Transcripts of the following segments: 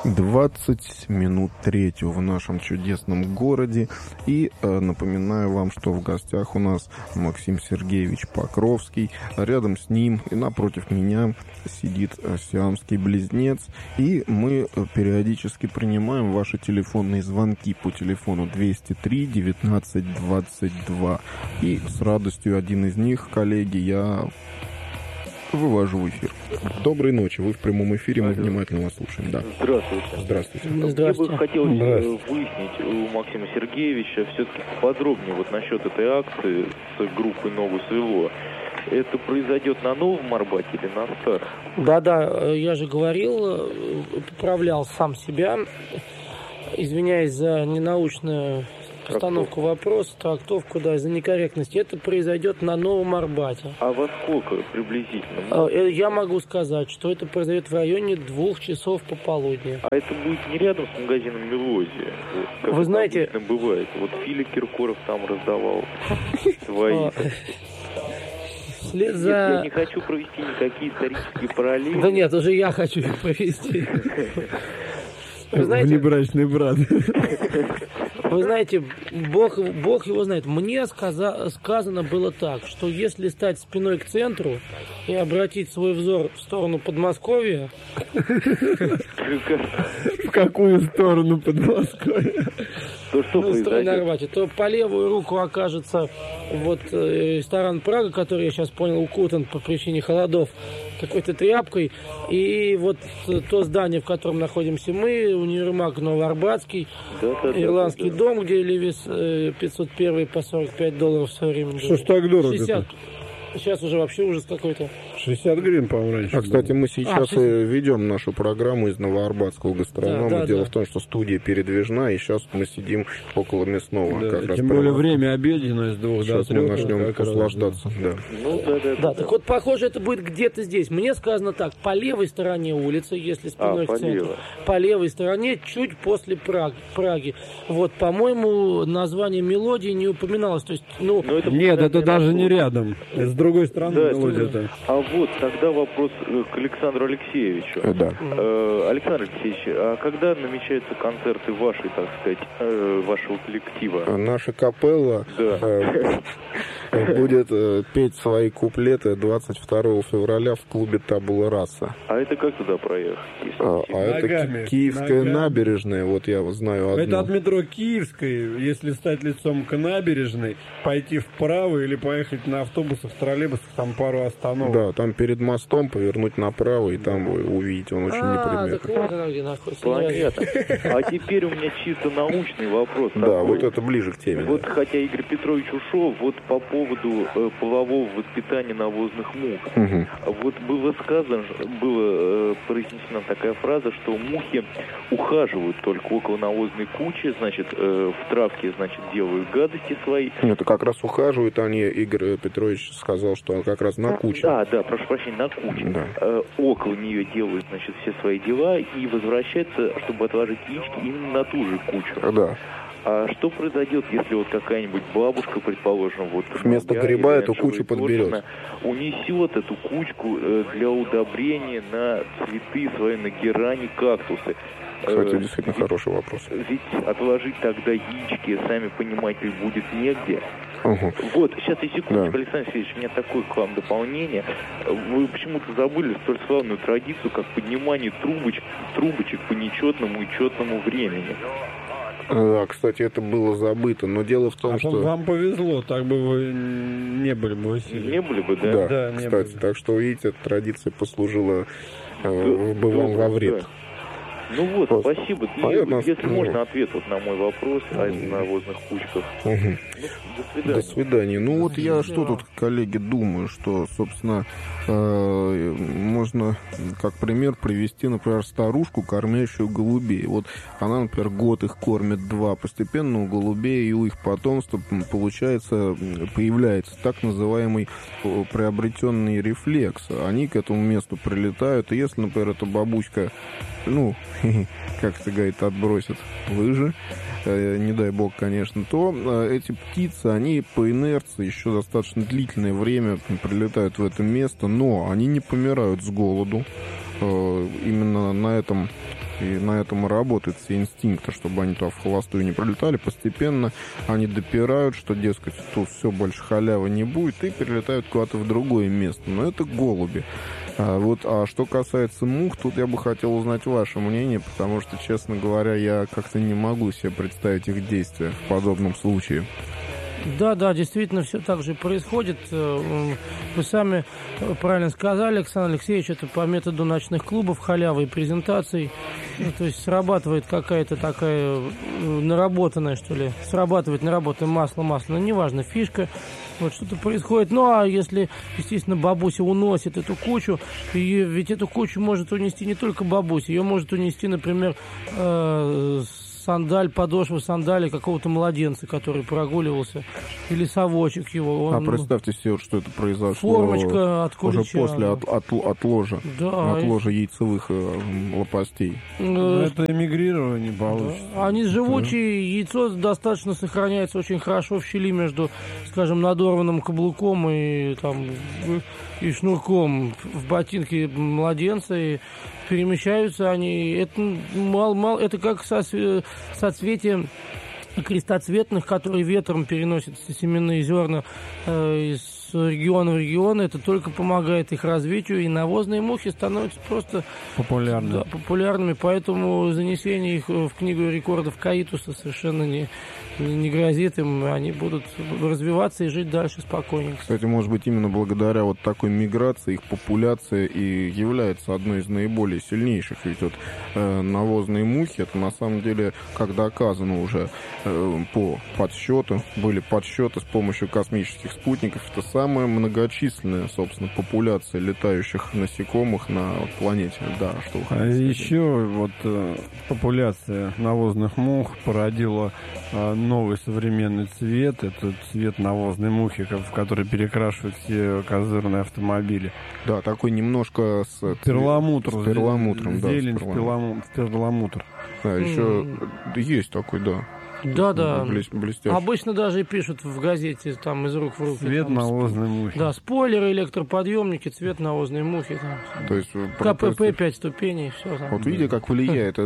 20 минут третьего в нашем чудесном городе. И напоминаю вам, что в гостях у нас Максим Сергеевич Покровский. Рядом с ним и напротив меня сидит сиамский близнец. И мы периодически принимаем ваши телефонные звонки по телефону 203 19 22. И с радостью один из них, коллеги, я вывожу в эфир. Доброй ночи, вы в прямом эфире, мы внимательно вас слушаем. Да. Здравствуйте. Здравствуйте. Мне бы хотелось выяснить у Максима Сергеевича все-таки подробнее вот насчет этой акции с группой «Ногу свело». Это произойдет на Новом Арбате или на Старом? Да, я же говорил, поправлял сам себя, извиняюсь за ненаучную постановку вопроса, трактовку, да, за некорректность. Это произойдет на Новом Арбате. А во сколько приблизительно? Я могу сказать, что это произойдет в районе 2 часов пополудни. А это будет не рядом с магазином «Мелодия», как вы знаете, обычно бывает. Вот Филя Киркоров там раздавал свои. Нет, я не хочу провести никакие исторические параллели. Да нет, уже я хочу их провести. Внебрачный брат. Вы знаете, Бог его знает. Мне сказано было так, что если стать спиной к центру и обратить свой взор в сторону Подмосковья... В какую сторону Подмосковья? То по левую руку окажется вот ресторан «Прага», который, я сейчас понял, укутан по причине холодов какой-то тряпкой. И вот то здание, в котором находимся мы, универмаг Новоарбатский, ирландский дом, где Левис 501 по $45 в свое время. Что ж так дорого? 60. Сейчас уже вообще ужас какой-то. 60 гривен, по-моему, раньше. Кстати, мы сейчас ведем нашу программу из Новоарбатского гастронома. Дело в том, что студия передвижна, и сейчас мы сидим около мясного. Да, как раз тем более время обеденное с 2 до 3. Сейчас мы начнем наслаждаться. Да, так вот, похоже, это будет где-то здесь. Мне сказано так, по левой стороне улицы, если спиной к центру, по левой стороне, чуть после Праги. Вот, по-моему, название «Мелодии» не упоминалось. То есть, нет, это даже не рядом. С другой стороны, Мелодия-то. А вот тогда вопрос к Александру Алексеевичу. Да. Александр Алексеевич, а когда намечаются концерты вашей, так сказать, вашего коллектива? Наша капелла будет петь свои куплеты 22 февраля в клубе «Табула Раса». А это как туда проехать? Это Киевская набережная, вот я знаю одну. Это от метро Киевской, если стать лицом к набережной, пойти вправо или поехать на автобусах, троллейбусах, там пару остановок. Да, там перед мостом повернуть направо, и там вы увидите, он очень неприметный. Понятно. А теперь у меня чисто научный вопрос. Да, вот это ближе к теме. Вот хотя Игорь Петрович ушел, вот по поводу полового воспитания навозных мух. Вот было произнесена такая фраза, что мухи ухаживают только около навозной кучи, значит, в травке, значит, делают гадости свои. Это как раз ухаживают они, Игорь Петрович сказал, что он как раз на куче. Да, прошу прощения, на куче. Да. Около нее делают, значит, все свои дела и возвращаются, чтобы отложить яички именно на ту же кучу. Да. А что произойдет, если вот какая-нибудь бабушка, предположим, вот вместо гриба эту кучу подберет, унесет эту кучку для удобрения на цветы свои, на герани, кактусы? Кстати, действительно хороший вопрос. Ведь отложить тогда яички, сами понимаете, будет негде. Вот, сейчас и секундочку, Александр Сергеевич, у меня такое к вам дополнение. Вы почему-то забыли столь славную традицию, как поднимание трубочек по нечетному и четному времени. Да, кстати, это было забыто, но дело в том, что... Вам повезло, так бы вы не были бы в эфире. Не были бы, да? Да, кстати, так что, видите, эта традиция послужила вам во вред. Да. Ну вот, спасибо. Понятно, если можно, ответ вот на мой вопрос о навозных кучках. До свидания. Ну вот я что тут, коллеги, думаю, что, собственно, можно как пример привести, например, старушку, кормящую голубей. Вот она, например, год их кормит, 2, постепенно у голубей и у их потомства появляется так называемый приобретенный рефлекс. Они к этому месту прилетают, и если, например, эта бабучка, как это говорит, отбросит лыжи, не дай бог, конечно, то эти птицы, они по инерции еще достаточно длительное время прилетают в это место, но они не помирают с голоду. Именно на этом И на этом и работают все инстинкты, чтобы они туда в холостую не пролетали. Постепенно они допирают, что, дескать, тут все, больше халявы не будет, и перелетают куда-то в другое место. Но это голуби. А что касается мух, тут я бы хотел узнать ваше мнение, потому что, честно говоря, я как-то не могу себе представить их действия в подобном случае. Да, действительно, все так же происходит. Вы сами правильно сказали, Александр Алексеевич, это по методу ночных клубов, халявы и презентаций. То есть срабатывает какая-то такая наработанная, что ли, масло, неважно, фишка. Вот что-то происходит. Ну, а если, естественно, бабуся уносит эту кучу, ведь эту кучу может унести не только бабуся, ее может унести, например, подошва сандали какого-то младенца, который прогуливался, или совочек его. Представьте себе, что это произошло формочка от кулича. Уже после от ложа, от ложа яйцевых лопастей. Это эмигрирование получится. Да. Они живучие, яйцо достаточно сохраняется очень хорошо в щели между, скажем, надорванным каблуком и шнурком в ботинке младенца, и перемещаются они. Это как соцветие крестоцветных, которые ветром переносят семенные зерна из региона в регион. Это только помогает их развитию, и навозные мухи становятся просто популярными. Поэтому занесение их в книгу рекордов Каитуса совершенно не грозит им. Они будут развиваться и жить дальше спокойненько. Кстати, может быть, именно благодаря вот такой миграции их популяция и является одной из наиболее сильнейших. Ведь вот навозные мухи, это на самом деле, как доказано уже по подсчету, были подсчеты с помощью космических спутников, это самая многочисленная, собственно, популяция летающих насекомых на планете. Да, что вы хотите сказать? Еще популяция навозных мух породила новый современный цвет. Это цвет навозной мухи, в который перекрашивают все козырные автомобили. Да, такой немножко с перламутром. Зелень в перламутр. Да, еще есть такой, да. Да. Блестящий. Обычно даже и пишут в газете там из рук в руки. Цвет навозной мухи. Да, спойлеры, электроподъемники, цвет навозной мухи. Там. То есть, КПП 5 ступеней, все там. Вот видите, как влияют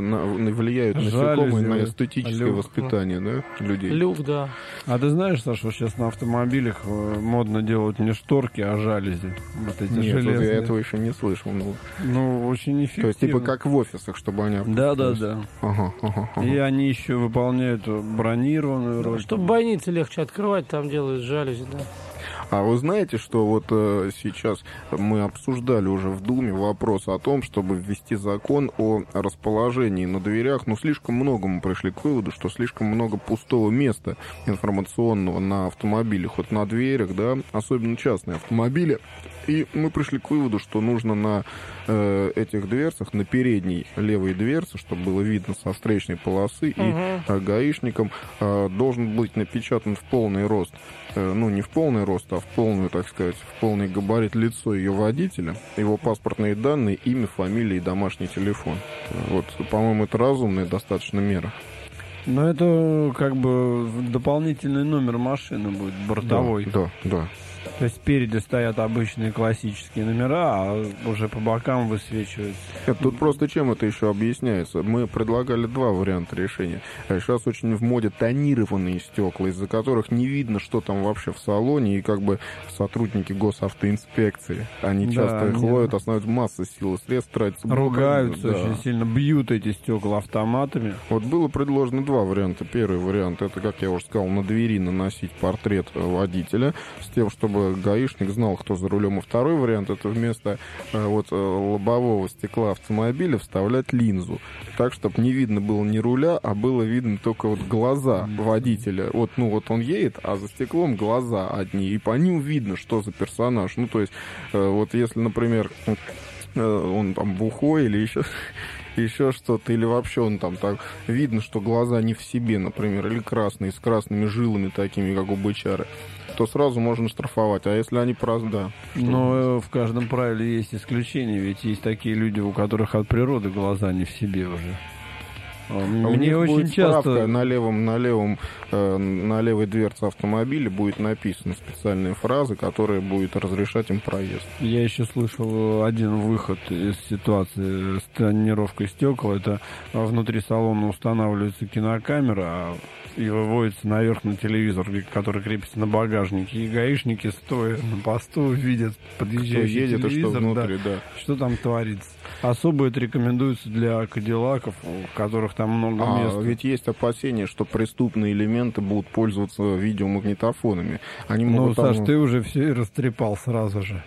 насекомые на эстетическое воспитание, да, людей. Люк, да. А ты знаешь, Саша, сейчас на автомобилях модно делать не шторки, а жалюзи. Вот эти железные. Нет, я этого еще не слышал. Очень эффективно. То есть, типа как в офисах, чтобы они... Да. Ага. И они еще выполняют бронированную роль. Чтобы бойницы легче открывать, там делают жалюзи, да. А вы знаете, что вот сейчас мы обсуждали уже в Думе вопрос о том, чтобы ввести закон о расположении на дверях, но слишком много мы пришли к выводу, что слишком много пустого места информационного на автомобилях, вот на дверях, да, особенно частные автомобили. И мы пришли к выводу, что нужно на этих дверцах, на передней левой дверце, чтобы было видно со встречной полосы, и гаишникам должен быть напечатан в полный рост, не в полный рост, а в полную, так сказать, в полный габарит лицо ее водителя, его паспортные данные, имя, фамилия и домашний телефон. Вот, по-моему, это разумная достаточно мера. Но это как бы дополнительный номер машины будет, бортовой. Да. То есть спереди стоят обычные классические номера, а уже по бокам высвечиваются. Тут просто чем это еще объясняется? Мы предлагали два варианта решения. Сейчас очень в моде тонированные стекла, из-за которых не видно, что там вообще в салоне, и как бы сотрудники госавтоинспекции, они часто их ловят, остановят масса сил и средств, тратятся. Ругаются очень сильно, бьют эти стекла автоматами. Вот было предложено два варианта. Первый вариант, это, как я уже сказал, на двери наносить портрет водителя, с тем, чтобы гаишник знал, кто за рулем. И второй вариант, это вместо лобового стекла автомобиля вставлять линзу. Так, чтобы не видно было ни руля, а было видно только вот глаза водителя. Вот он едет, а за стеклом глаза одни. И по ним видно, что за персонаж. То есть, вот если, например, он там бухой или еще что-то, или вообще он там так видно, что глаза не в себе, например, или красные, с красными жилами такими, как у бычары, то сразу можно штрафовать. А если они да. Но в каждом правиле есть исключения, ведь есть такие люди, у которых от природы глаза не в себе уже. Мне очень часто на левой дверце автомобиля будет написана специальная фраза, которая будет разрешать им проезд. Я еще слышал один выход из ситуации с тонировкой стекол. Это внутри салона устанавливается кинокамера и выводится наверх на телевизор, который крепится на багажнике. И гаишники, стоя на посту, видят подъезжающий едет, телевизор, что внутри, да. Что там творится. Особо это рекомендуется для кадиллаков, в которых там много места. Ведь есть опасения, что преступные элементы будут пользоваться видеомагнитофонами. Они могут Саш, ты уже все и растрепал сразу же.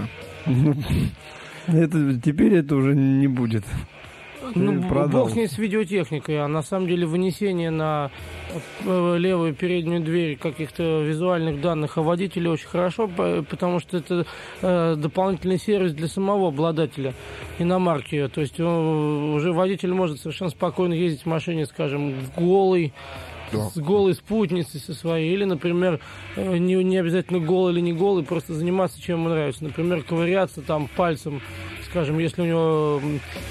Да. Теперь это уже не будет. Бог с ней с видеотехникой, а на самом деле вынесение на левую переднюю дверь каких-то визуальных данных о водителе очень хорошо, потому что это дополнительный сервис для самого обладателя иномарки. То есть уже водитель может совершенно спокойно ездить в машине, скажем, голый, с голой спутницей со своей, или, например, не обязательно голый или не голый, просто заниматься чем ему нравится. Например, ковыряться там пальцем, скажем, если у него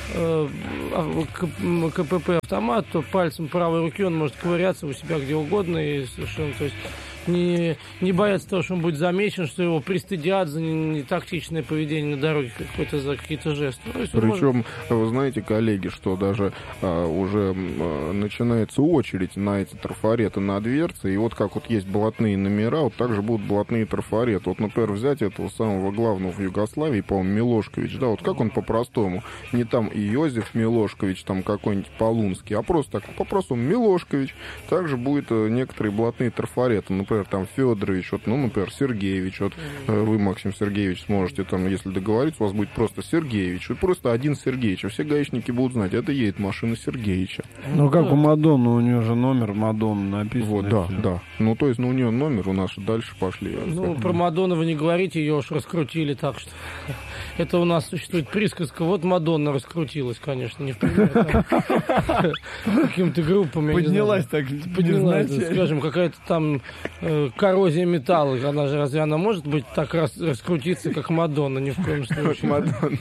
КПП автомат, то пальцем правой руки он может ковыряться у себя где угодно и совершенно, то есть не бояться того, что он будет замечен, что его пристыдят за нетактичное поведение на дороге, какой-то за какие-то жесты. Причем, вы знаете, коллеги, что даже уже начинается очередь на эти трафареты на дверце, и вот как вот есть блатные номера, вот также будут блатные трафареты. Вот, например, взять этого самого главного в Югославии, по-моему, Милошкович, да, вот как он по-простому, не там Иозеф Милошкович, там какой-нибудь Полунский, а просто так, по-простому Милошкович. Также будет некоторые блатные трафареты, например, там Федорович, вот, ну, например, Сергеевич, вот вы, Максим Сергеевич, сможете там, если договориться, у вас будет просто Сергеевич, вот просто один Сергеевич, а все гаишники будут знать, это едет машина Сергеевича. Ну, как у Мадонны, у нее же номер Мадонны написан. Вот, да. Ну, то есть, у нее номер, у нас дальше пошли. Ну, про Мадонну вы не говорите, ее уж раскрутили так, что это у нас существует присказка, вот Мадонна раскрутилась, конечно, не в пример каким-то группам, поднялась так, скажем, какая-то там коррозия металла, она же, разве она может быть так раскрутиться, как Мадонна? Ни в коем случае. Как Мадонна.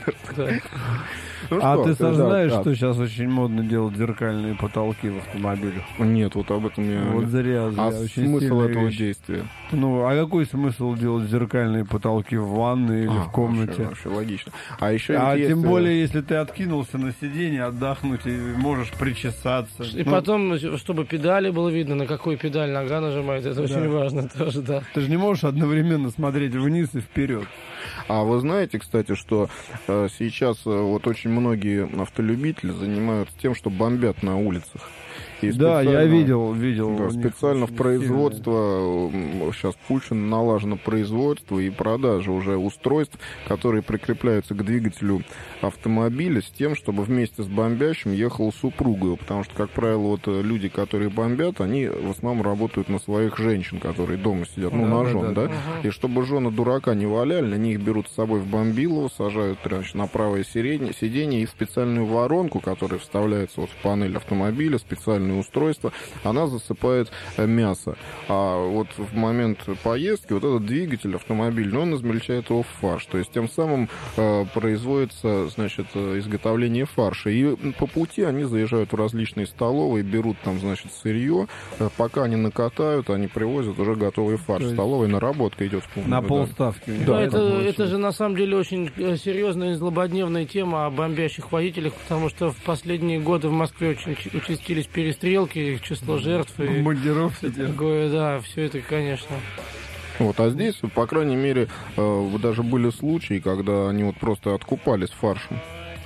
Ну, а ты знаешь, что сейчас очень модно делать зеркальные потолки в автомобилях? Нет, вот об этом я... Вот зря. А смысл этого действия? Ну, а какой смысл делать зеркальные потолки в ванной или в комнате? Вообще логично. А еще тем более, если ты откинулся на сиденье, отдохнуть, и можешь причесаться. И потом, чтобы педали было видно, на какую педаль нога нажимает, это очень важно тоже, да. Ты же не можешь одновременно смотреть вниз и вперед. А вы знаете, кстати, что сейчас вот очень многие автолюбители занимаются тем, что бомбят на улицах. Да, я видел. Да, специально в производство, сейчас Пульшин налажено производство и продажа уже устройств, которые прикрепляются к двигателю автомобиля с тем, чтобы вместе с бомбящим ехала супруга. Потому что, как правило, вот люди, которые бомбят, они в основном работают на своих женщин, которые дома сидят, на жен, да? И чтобы жены дурака не валяли, они их берут с собой в бомбилово, сажают на правое сиденье и в специальную воронку, которая вставляется вот в панель автомобиля, специальное устройство, она засыпает мясо. А вот в момент поездки вот этот двигатель автомобильный, он измельчает его в фарш. То есть тем самым производится, значит, изготовление фарша. И по пути они заезжают в различные столовые, берут там, значит, сырье. Пока они накатают, они привозят уже готовый фарш. Столовая наработка идет. На полставки. Да, это же на самом деле очень серьезная и злободневная тема о бомбящих водителях, потому что в последние годы в Москве очень участились перестрелки, число жертв и бомбардировки. Такое, да, все это, конечно. Вот, а здесь, по крайней мере, даже были случаи, когда они вот просто откупались фаршем.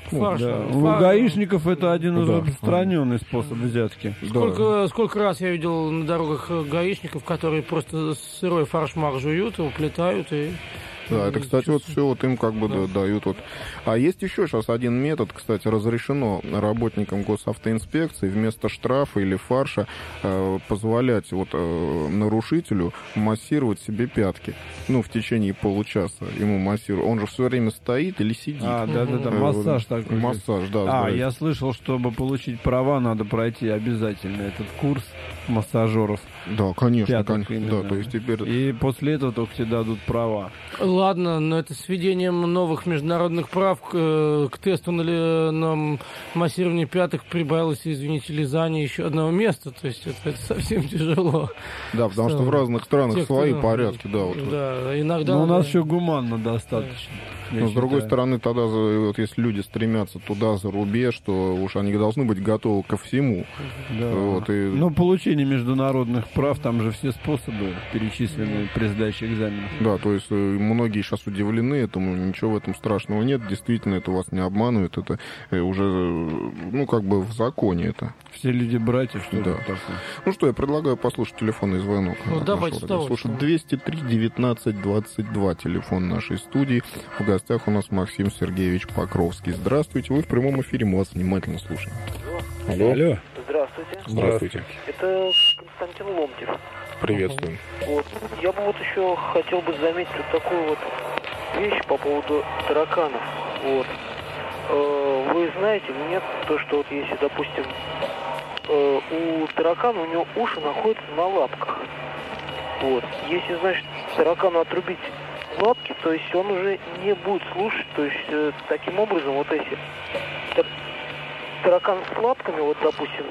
У гаишников это один из распространенных способов взятки. Сколько раз я видел на дорогах гаишников, которые просто сырой фаршмак жуют, уплетают и... Да, это, кстати, вот все вот им как бы дают. Вот. А есть еще сейчас один метод, кстати, разрешено работникам госавтоинспекции вместо штрафа или фарша позволять вот нарушителю массировать себе пятки. Ну, в течение получаса ему массируют. Он же все время стоит или сидит. Да, массаж такой. Массаж, да. Я слышал, чтобы получить права, надо пройти обязательно этот курс массажеров. Да, конечно. Пяток, да, то есть теперь... И после этого только тебе дадут права. ладно, но это с введением новых международных прав к тесту на массирование пяток прибавилось, извините, лизание еще одного места. То есть это совсем тяжело. Да, потому что в разных странах свои порядки. Да, иногда... Но у нас все гуманно достаточно. Но с другой стороны, тогда, вот если люди стремятся туда, за рубеж, то уж они должны быть готовы ко всему. Да. Но получение международных прав, там же все способы перечислены при сдаче экзаменов. Да, то есть многие сейчас удивлены этому, ничего в этом страшного нет, действительно, это вас не обманывает, это уже, в законе это. Все люди братья, что да. такое. Ну что, я предлагаю послушать телефонный звонок. Давайте слушать 203-19-22, телефон нашей студии. В гостях у нас Максим Сергеевич Покровский. Здравствуйте, вы в прямом эфире, мы вас внимательно слушаем. Алло. Здравствуйте. Это Константин Ломтев. Приветствуем. Я бы еще хотел бы заметить такую вещь по поводу тараканов. Вы знаете или нет, то, что если, допустим, у таракана, у него уши находятся на лапках. Если, значит, таракану отрубить лапки, то есть он уже не будет слушать, то есть таким образом, если таракан с лапками, допустим,